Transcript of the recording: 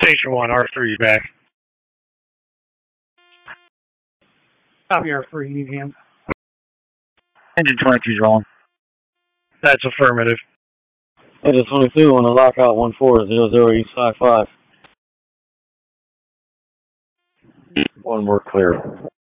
Station 1, R3 back. Copy R3, need hands. Engine 22's rolling. That's affirmative. Engine 22 on the lockout 1400 East High 5. One more clear.